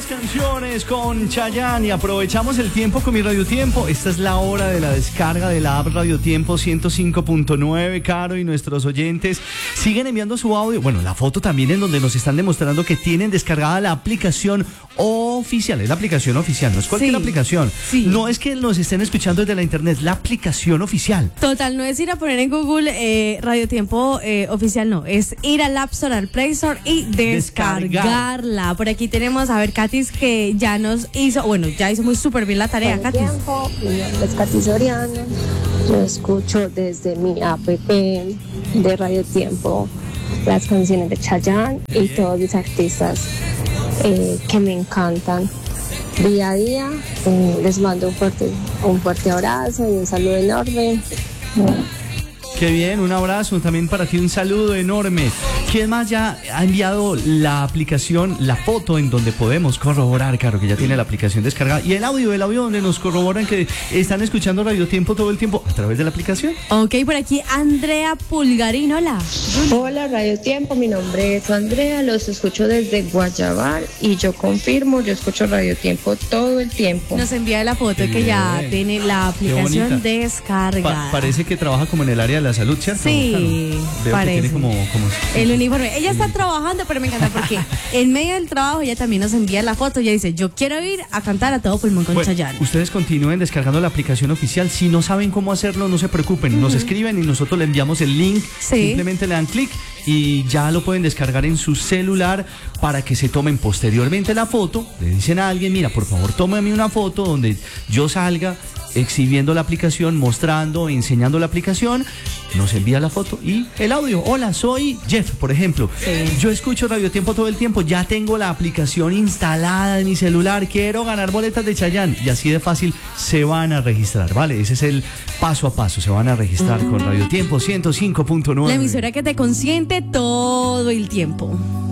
Canciones con Chayanne y aprovechamos el tiempo con mi Radio Tiempo. Esta es la hora de la descarga de la app Radio Tiempo 105.9. Caro y nuestros oyentes siguen enviando su audio, bueno, la foto también, en donde nos están demostrando que tienen descargada la aplicación oficial. Es la aplicación oficial, no es cualquier aplicación. Sí. No es que nos estén escuchando desde la internet, la aplicación oficial. Total, no es ir a poner en Google Radio Tiempo oficial, no, es ir al App Store, al Play Store y descargarla. Por aquí tenemos a ver Katis, que ya nos hizo, bueno, ya hizo muy súper bien la tarea. Katis. Tiempo, mi nombre es Katis Soriano. Yo escucho desde mi app de Radio Tiempo las canciones de Chayanne y todos los artistas que me encantan día a día. Les mando un fuerte abrazo y un saludo enorme. Qué bien, un abrazo también para ti, un saludo enorme. ¿Quién más ya ha enviado la aplicación, la foto en donde podemos corroborar, Caro, que ya tiene la aplicación descargada? Y el audio donde nos corroboran que están escuchando Radio Tiempo todo el tiempo a través de la aplicación. Ok, por aquí Andrea Pulgarín, hola. Hola Radio Tiempo, mi nombre es Andrea, los escucho desde Guayabal y yo confirmo, yo escucho Radio Tiempo todo el tiempo. Nos envía la foto que ya tiene la aplicación descargada. Parece que trabaja como en el área de la salud, ¿cierto? Sí, claro. Veo que tiene como el uniforme. Ella está trabajando, pero me encanta porque en medio del trabajo ella también nos envía la foto. Ella dice, yo quiero ir a cantar a todo pulmón con Chayanne. Ustedes continúen descargando la aplicación oficial. Si no saben cómo hacerlo, no se preocupen. Nos escriben y nosotros le enviamos el link. Simplemente le dan clic y ya lo pueden descargar en su celular para que se tomen posteriormente la foto. Le dicen a alguien, mira, por favor, tómame una foto donde yo salga exhibiendo la aplicación, mostrando, enseñando la aplicación. Nos envía la foto y el audio. Hola, soy Jeff, por ejemplo. Yo escucho Radio Tiempo todo el tiempo. Ya tengo la aplicación instalada en mi celular. Quiero ganar boletas de Chayanne. Y así de fácil se van a registrar, ¿vale? Ese es el paso a paso. Se van a registrar con Radio Tiempo 105.9. La emisora que te consiente todo el tiempo.